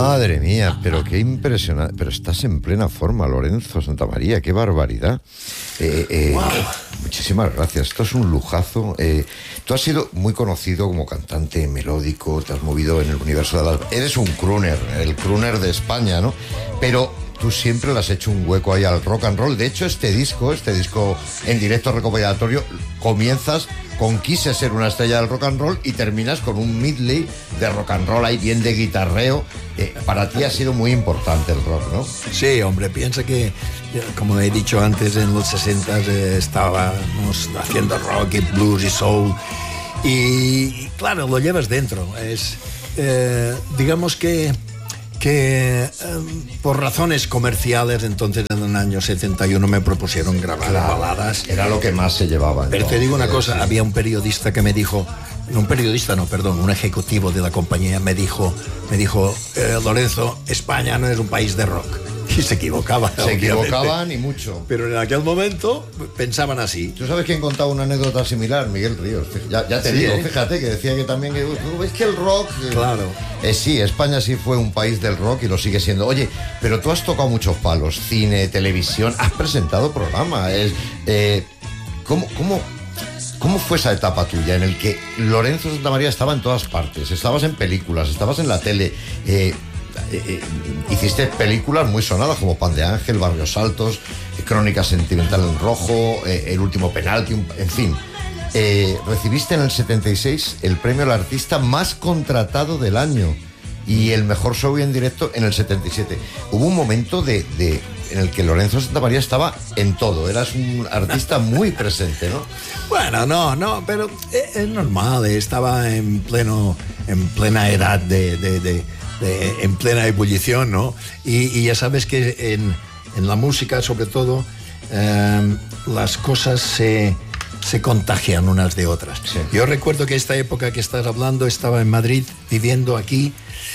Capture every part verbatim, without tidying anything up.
Madre mía, pero qué impresionante. Pero estás en plena forma, Lorenzo Santamaría, qué barbaridad. Eh, eh, wow. Muchísimas gracias, esto es un lujazo. Eh, tú has sido muy conocido como cantante melódico, te has movido en el universo de las... Eres un crooner, el crooner de España, ¿no? Pero tú siempre le has hecho un hueco ahí al rock and roll. De hecho, este disco, este disco en directo recopilatorio, comienzas con Quise ser una estrella del rock and roll y terminas con un medley de rock and roll ahí bien de guitarreo. Eh, para ti ha sido muy importante el rock, ¿no? Sí, hombre, piensa que, como he dicho antes, en los sesenta eh, estábamos haciendo rock y blues y soul. Y, y claro, lo llevas dentro. Es, eh, digamos que que eh, por razones comerciales, entonces en el año setenta y uno me propusieron grabar claro, baladas. Era lo que más se llevaba. Pero te digo una cosa, sí. Había un periodista que me dijo, un periodista no, perdón, un ejecutivo de la compañía me dijo, me dijo, eh, Lorenzo, España no es un país de rock. Y se equivocaban. Se obviamente. equivocaban y mucho. Pero en aquel momento pensaban así. ¿Tú sabes quién contaba una anécdota similar? Miguel Ríos. Ya, ya te sí, digo, ¿eh? Fíjate, que decía que también... Que, ¿ves que el rock...? Claro. Eh, sí, España sí fue un país del rock y lo sigue siendo. Oye, pero tú has tocado muchos palos. Cine, televisión, has presentado programas. Es, eh, ¿cómo, cómo, ¿Cómo fue esa etapa tuya en el que Lorenzo Santamaría estaba en todas partes? Estabas en películas, estabas en la tele... Eh, Eh, eh, hiciste películas muy sonadas como Pan de Ángel, Barrios Altos, eh, Crónica Sentimental en Rojo, eh, El Último Penalti, un, en fin. Eh, recibiste en el setenta y seis el premio al artista más contratado del año y el mejor show en directo en el setenta y siete. Hubo un momento de, de, en el que Lorenzo Santamaría estaba en todo, eras un artista muy presente, ¿no? Bueno, no, no, pero es, es normal, estaba en pleno, en plena edad de... de, de... De, en plena ebullición, ¿no? Y, y ya sabes que en, en la música, sobre todo, eh, las cosas se, se contagian unas de otras. Sí. Yo recuerdo que esta época que estás hablando estaba en Madrid, viviendo aquí,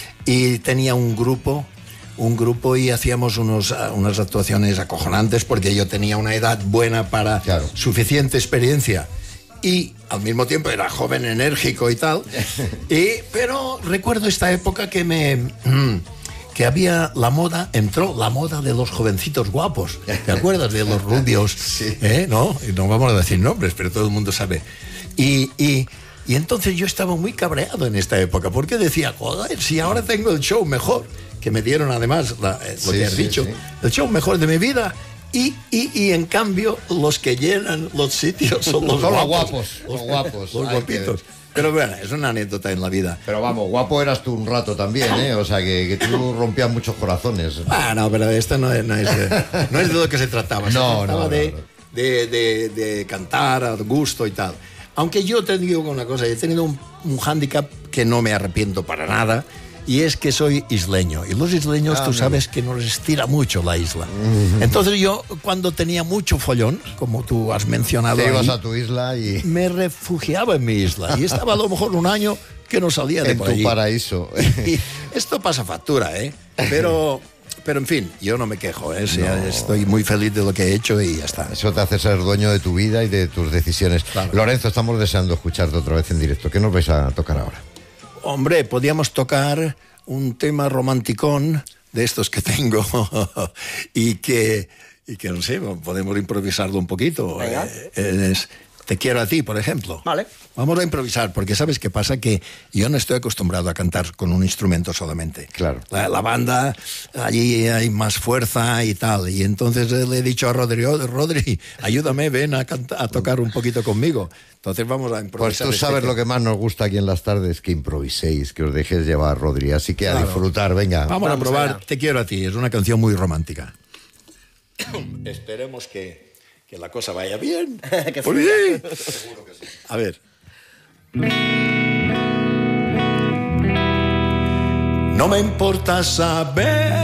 y tenía un grupo, un grupo y hacíamos unos, unas actuaciones acojonantes porque yo tenía una edad buena para claro. suficiente experiencia. Y al mismo tiempo era joven, enérgico y tal. Y, pero recuerdo esta época que me... que había la moda, entró la moda de los jovencitos guapos. ¿Te acuerdas? De los rubios. Sí. ¿Eh? ¿No? Y no vamos a decir nombres, pero todo el mundo sabe. Y, y, y entonces yo estaba muy cabreado en esta época, porque decía, joder, si ahora tengo el show mejor, que me dieron además la, lo sí, que has sí, dicho, sí. el show mejor de mi vida... Y, y, y en cambio los que llenan los sitios son los son guapos, los guapos, los, los guapitos. Pero bueno, es una anécdota en la vida. Pero vamos, guapo eras tú un rato también, ¿eh? O sea, que, que tú rompías muchos corazones. Ah, no, pero esto no es, no es, no es de lo que se trataba. Se no, trataba no, de, no, no. De, de, de cantar a gusto y tal. Aunque yo te digo una cosa, he tenido un, un hándicap que no me arrepiento para nada. Y es que soy isleño. Y los isleños, ah, tú sabes que nos estira mucho la isla. Uh-huh. Entonces yo, cuando tenía mucho follón, como tú has mencionado, te ibas ahí, a tu isla y... me refugiaba en mi isla. Y estaba a lo mejor un año que no salía de en por tu allí. paraíso. Y esto pasa factura, ¿eh? Pero... Pero en fin, yo no me quejo, ¿eh? O sea, no. Estoy muy feliz de lo que he hecho y ya está. Eso te hace ser dueño de tu vida y de tus decisiones. Claro. Lorenzo, estamos deseando escucharte otra vez en directo. ¿Qué nos vais a tocar ahora? Hombre, podíamos tocar un tema romanticón de estos que tengo y que, y que no sé, podemos improvisarlo un poquito. Eh, es Te quiero a ti, por ejemplo. Vale. Vamos a improvisar, porque ¿sabes qué pasa? Que yo no estoy acostumbrado a cantar con un instrumento solamente. Claro. La, la banda, allí hay más fuerza y tal. Y entonces le he dicho a Rodri, Rodri, ayúdame, ven a, cantar, a tocar un poquito conmigo. Entonces vamos a improvisar. Pues tú sabes este lo que más nos gusta aquí en las tardes, que improviséis, que os dejéis llevar, Rodri. Así que claro. A disfrutar, venga. Vamos, vamos a probar a Te quiero a ti, es una canción muy romántica. Esperemos que, que la cosa vaya bien. Que pues bien. Seguro que sí. A ver. No me importa saber